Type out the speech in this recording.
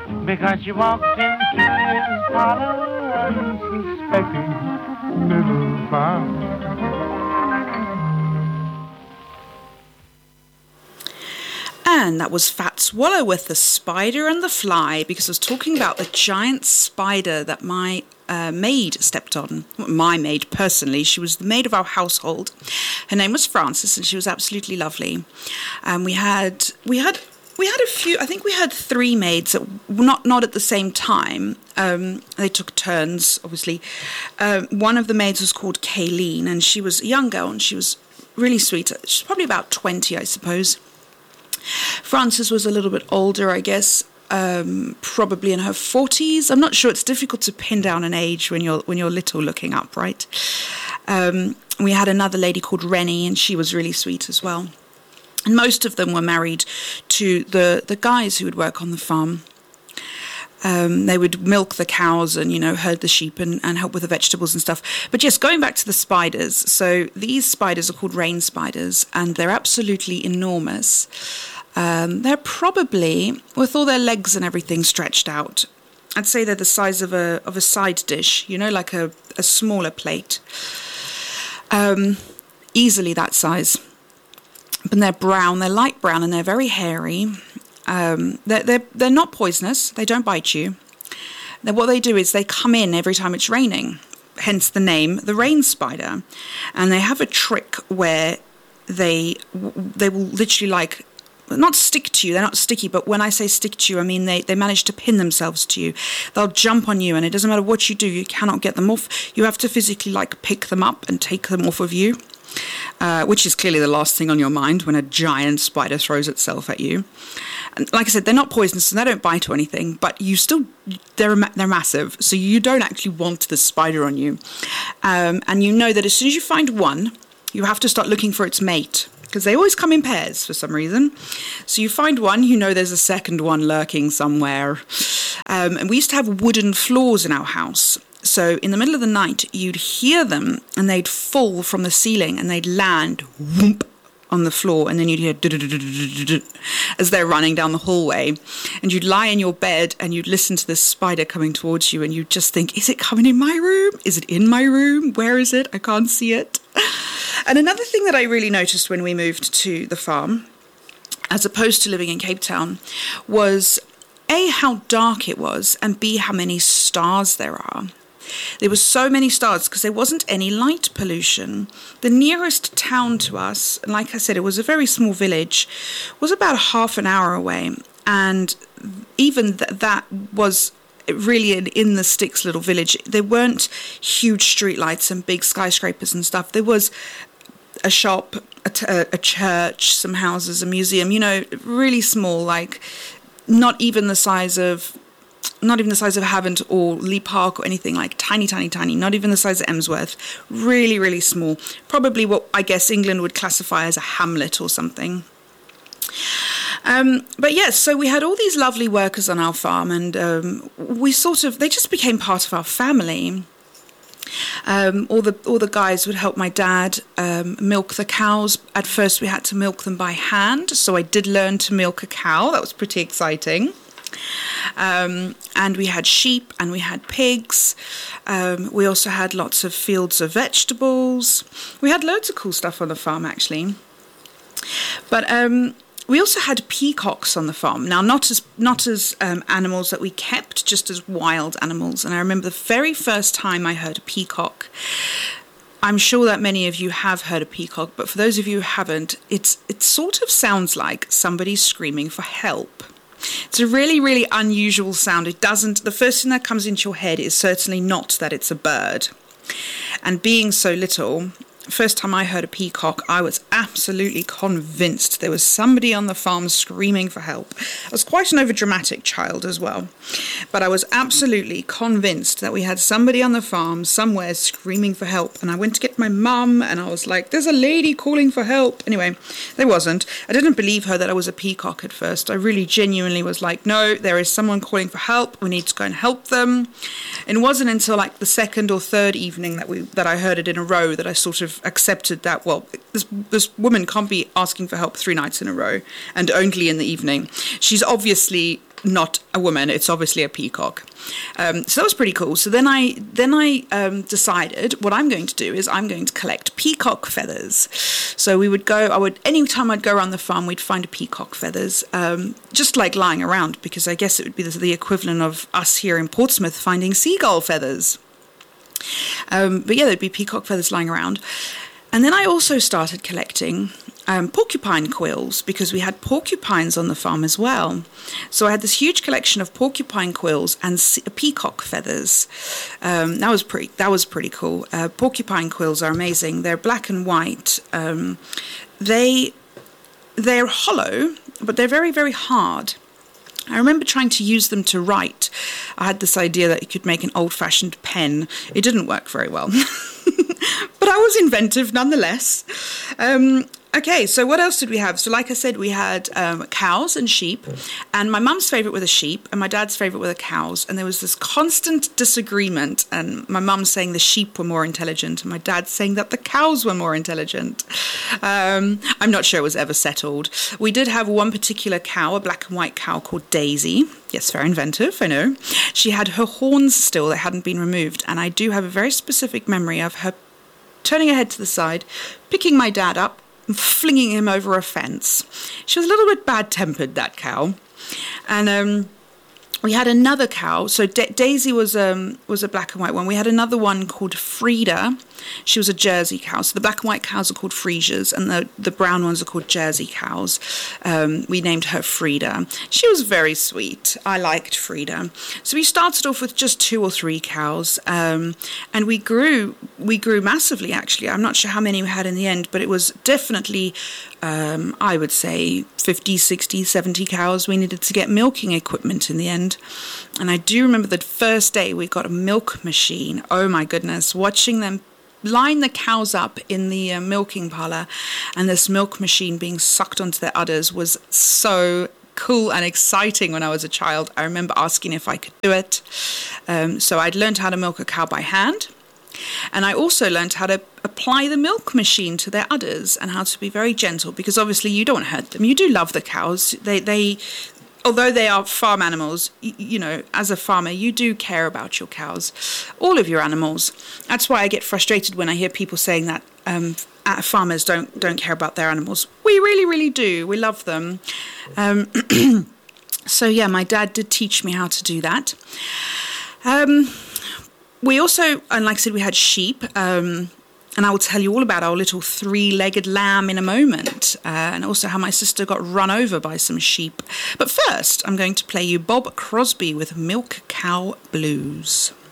because she walked into his parlor unsuspecting little found. And that was Fat Swallow with The Spider and the Fly, because I was talking about the giant spider that my maid stepped on. Not my maid, personally. She was the maid of our household. Her name was Frances, and she was absolutely lovely. And we had a few. I think we had 3 maids, not at the same time. They took turns, obviously. One of the maids was called Kayleen, and she was a young girl, and she was really sweet. She's probably about 20, I suppose. Frances was a little bit older, I guess, probably in her 40s. I'm not sure. It's difficult to pin down an age when you're little looking up, right? We had another lady called Rennie, and she was really sweet as well. And most of them were married to the guys who would work on the farm. They would milk the cows and, herd the sheep and help with the vegetables and stuff. But yes, going back to the spiders. So these spiders are called rain spiders, and they're absolutely enormous. They're probably, with all their legs and everything stretched out, I'd say they're the size of a side dish, like a smaller plate. Easily that size. But they're brown, they're light brown, and they're very hairy. They're not poisonous. They don't bite you. What they do is they come in every time it's raining, hence the name, the rain spider. And they have a trick where they will literally not stick to you. They're not sticky, but when I say stick to you, I mean they manage to pin themselves to you. They'll jump on you, and it doesn't matter what you do, you cannot get them off. You have to physically pick them up and take them off of you. Which is clearly the last thing on your mind when a giant spider throws itself at you. And like I said, they're not poisonous and they don't bite or anything, but they're massive, so you don't actually want the spider on you. And you know that as soon as you find one, you have to start looking for its mate, because they always come in pairs for some reason. So you find one, there's a second one lurking somewhere. And we used to have wooden floors in our house. So in the middle of the night, you'd hear them, and they'd fall from the ceiling, and they'd land whoomp on the floor, and then you'd hear as they're running down the hallway. And you'd lie in your bed, and you'd listen to this spider coming towards you, and you'd just think, is it coming in my room? Is it in my room? Where is it? I can't see it. And another thing that I really noticed when we moved to the farm, as opposed to living in Cape Town, was A, how dark it was, and B, how many stars there are. There were so many stars because there wasn't any light pollution. The nearest town to us, and like I said, it was a very small village, was about half an hour away. And even that was really in the sticks little village. There weren't huge streetlights and big skyscrapers and stuff. There was a shop, a church, some houses, a museum, really small, not even the size of Havant or Lee Park or anything, tiny, not even the size of Emsworth. Really, really small. Probably what I guess England would classify as a hamlet or something. But yes, so we had all these lovely workers on our farm, and they just became part of our family. All the guys would help my dad milk the cows. At first we had to milk them by hand, so I did learn to milk a cow. That was pretty exciting. And we had sheep and we had pigs. We also had lots of fields of vegetables. We had loads of cool stuff on the farm, actually. But we also had peacocks on the farm. Now, not as animals that we kept, just as wild animals. And I remember the very first time I heard a peacock. I'm sure that many of you have heard a peacock, but for those of you who haven't, it sort of sounds like somebody screaming for help. It's a really, really unusual sound. The first thing that comes into your head is certainly not that it's a bird. And being so little, first time I heard a peacock, I was absolutely convinced there was somebody on the farm screaming for help. I was quite an overdramatic child as well, but I was absolutely convinced that we had somebody on the farm somewhere screaming for help. And I went to get my mum, and I was like, there's a lady calling for help. Anyway, there wasn't. I didn't believe her that I was a peacock at first. I really genuinely was like, no, there is someone calling for help. We need to go and help them. It wasn't until the second or third evening that I heard it in a row that I sort of accepted that, well, this woman can't be asking for help 3 nights in a row and only in the evening. She's obviously not a woman. It's obviously a peacock. So that was pretty cool. So then I decided what I'm going to do is I'm going to collect peacock feathers. So anytime I'd go around the farm, we'd find peacock feathers, just like lying around, because I guess it would be the equivalent of us here in Portsmouth finding seagull feathers. But yeah, there'd be peacock feathers lying around. And then I also started collecting porcupine quills, because we had porcupines on the farm as well. So I had this huge collection of porcupine quills and peacock feathers. That was pretty cool. Porcupine quills are amazing. They're black and white. They're hollow, but they're very, very hard. I remember trying to use them to write. I had this idea that you could make an old-fashioned pen. It didn't work very well. But I was inventive nonetheless. Okay, so what else did we have? So like I said, we had cows and sheep, and my mum's favourite were the sheep, and my dad's favourite were the cows, and there was this constant disagreement, and my mum saying the sheep were more intelligent, and my dad saying that the cows were more intelligent. I'm not sure it was ever settled. We did have one particular cow, a black and white cow called Daisy. Yes, very inventive, I know. She had her horns still, they hadn't been removed, and I do have a very specific memory of her turning her head to the side, picking my dad up, and flinging him over a fence. She was a little bit bad-tempered, that cow. And we had another cow. So Daisy was a black and white one. We had another one called Frida. She was a Jersey cow. So the black and white cows are called Friesias, and the brown ones are called Jersey cows. We named her Frida. She was very sweet. I liked Frida. So we started off with just 2 or 3 cows, and we grew massively, actually. I'm not sure how many we had in the end, but it was definitely, I would say, 50, 60, 70 cows. We needed to get milking equipment in the end. And I do remember the first day we got a milk machine. Oh my goodness, watching them line the cows up in the milking parlour, and this milk machine being sucked onto their udders was so cool and exciting when I was a child. I remember asking if I could do it. So I'd learned how to milk a cow by hand. And I also learned how to apply the milk machine to their udders and how to be very gentle, because obviously you don't hurt them. You do love the cows. They although they are farm animals, you know, as a farmer, you do care about your cows, all of your animals. That's why I get frustrated when I hear people saying that farmers don't care about their animals. We really, really do. We love them. So yeah, my dad did teach me how to do that. We also, and like I said, we had sheep, and I will tell you all about our little 3-legged lamb in a moment, and also how my sister got run over by some sheep. But first, I'm going to play you Bob Crosby with Milk Cow Blues.